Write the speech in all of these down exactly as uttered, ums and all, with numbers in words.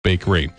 Bakery.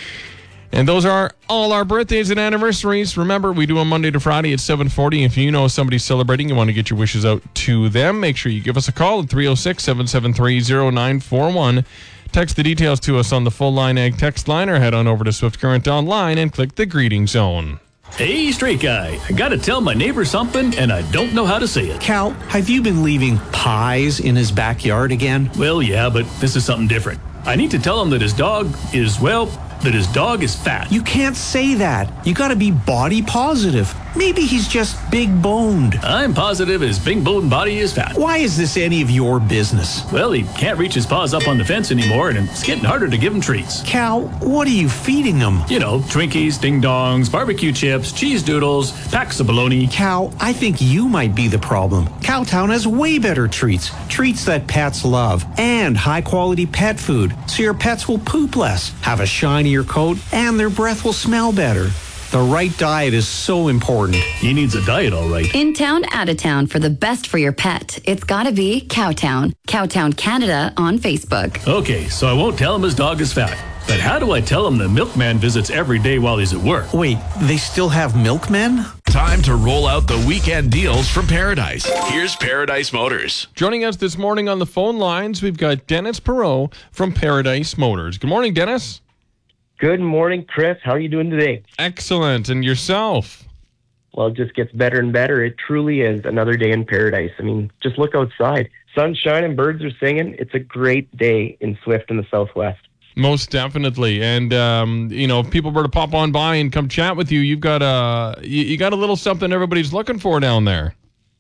And those are all our birthdays and anniversaries. Remember, we do them Monday to Friday at seven forty. If you know somebody celebrating, you want to get your wishes out to them, make sure you give us a call at three oh six, seven seven three, oh nine four one. Text the details to us on the Full Line Ag text line, or head on over to Swift Current Online and click the greeting zone. Hey, straight guy, I gotta tell my neighbor something, and I don't know how to say it. Cal, have you been leaving pies in his backyard again? Well, yeah, but this is something different. I need to tell him that his dog is, well, that his dog is fat. You can't say that. You gotta be body positive. Maybe he's just big boned. I'm positive his big boned body is fat. Why is this any of your business? Well, he can't reach his paws up on the fence anymore, and it's getting harder to give him treats. Cal, what are you feeding him? You know, Twinkies, Ding Dongs, barbecue chips, cheese doodles, packs of bologna. Cal, I think you might be the problem. Cowtown has way better treats. Treats that pets love. And high-quality pet food, so your pets will poop less, have a shinier coat, and their breath will smell better. The right diet is so important. He needs a diet, all right. In town, out of town, for the best for your pet, it's gotta be Cowtown. Cowtown Canada on Facebook. Okay, so I won't tell him his dog is fat. But how do I tell him the milkman visits every day while he's at work? Wait, they still have milkmen? Time to roll out the weekend deals from Paradise. Here's Paradise Motors. Joining us this morning on the phone lines, we've got Dennis Perreault from Paradise Motors. Good morning, Dennis. Good morning, Chris. How are you doing today? Excellent. And yourself? Well, it just gets better and better. It truly is another day in paradise. I mean, just look outside. Sun's shining, birds are singing. It's a great day in Swift in the Southwest. Most definitely. And, um, you know, if people were to pop on by and come chat with you, you've got a, you, you got a little something everybody's looking for down there.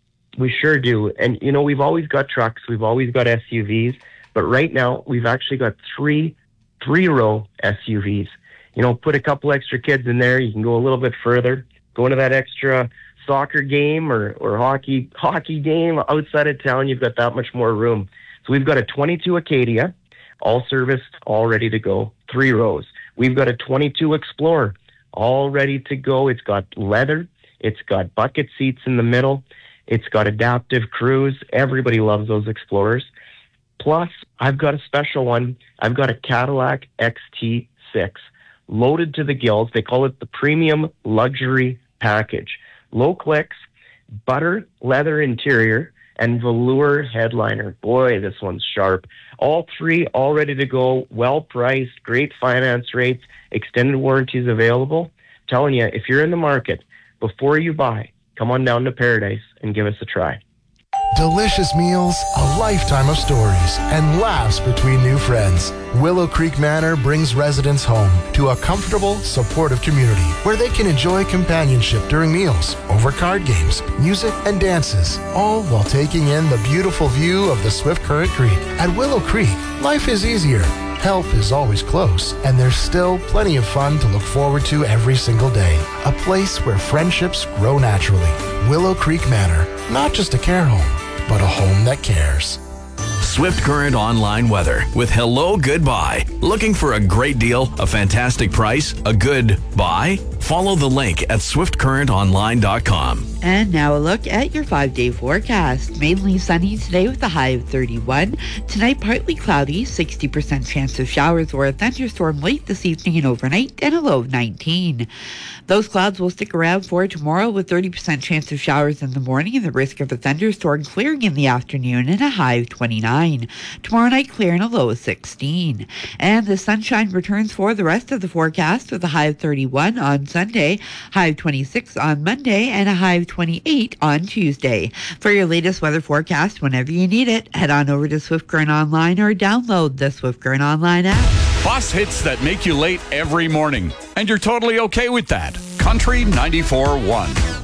We sure do. And, you know, we've always got trucks. We've always got S U Vs. But right now, we've actually got three three-row S U Vs. You know, put a couple extra kids in there. You can go a little bit further. Go into that extra soccer game or, or hockey hockey game outside of town. You've got that much more room. So we've got a twenty-two Acadia, all serviced, all ready to go, three rows. We've got a twenty-two Explorer, all ready to go. It's got leather. It's got bucket seats in the middle. It's got adaptive cruise. Everybody loves those Explorers. Plus, I've got a special one. I've got a Cadillac X T six, loaded to the gills. They call it the Premium Luxury Package. Low clicks, butter leather interior, and velour headliner. Boy, this one's sharp. All three all ready to go, well-priced, great finance rates, extended warranties available. Telling you, if you're in the market, before you buy, come on down to Paradise and give us a try. Delicious meals, a lifetime of stories, and laughs between new friends. Willow Creek Manor brings residents home to a comfortable, supportive community where they can enjoy companionship during meals, over card games, music, and dances, all while taking in the beautiful view of the Swift Current Creek. At Willow Creek, life is easier. Help is always close, and there's still plenty of fun to look forward to every single day. A place where friendships grow naturally. Willow Creek Manor, not just a care home, but a home that cares. Swift Current Online weather with Hello Goodbye. Looking for a great deal, a fantastic price, a good buy? Follow the link at swift current online dot com. And now a look at your five-day forecast. Mainly sunny today with a high of thirty-one. Tonight, partly cloudy, sixty percent chance of showers or a thunderstorm late this evening and overnight, and a low of nineteen. Those clouds will stick around for tomorrow with thirty percent chance of showers in the morning and the risk of a thunderstorm clearing in the afternoon and a high of twenty-nine. Tomorrow night, clear and a low of sixteen. And the sunshine returns for the rest of the forecast with a high of thirty-one on Sunday, high of twenty-six on Monday, and a high of twenty-eight on Tuesday. For your latest weather forecast, whenever you need it, head on over to Swift Current Online or download the Swift Current Online app. Bus hits that make you late every morning, and you're totally okay with that. Country ninety-four point one.